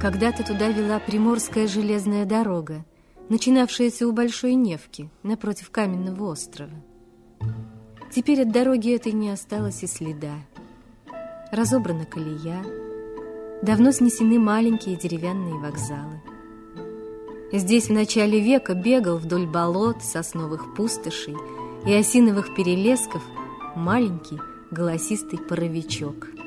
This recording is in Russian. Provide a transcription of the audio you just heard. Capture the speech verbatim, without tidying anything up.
Когда-то туда вела Приморская железная дорога, начинавшаяся у Большой Невки, напротив Каменного острова. Теперь от дороги этой не осталось и следа. Разобрана колея, давно снесены маленькие деревянные вокзалы. Здесь в начале века бегал вдоль болот, сосновых пустошей и осиновых перелесков маленький голосистый паровичок.